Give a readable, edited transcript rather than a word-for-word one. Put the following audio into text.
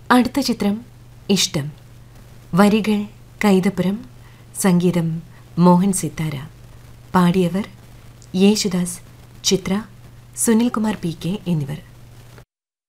അടുത്ത ചിത്രം ഇഷ്ടം. വരികൾ കൈതപ്പുറം, സംഗീതം മോഹൻ സിത്താര. പാടിയവർ യേശുദാസ്, ചിത്ര, സുനിൽകുമാർ PK എന്നിവർ.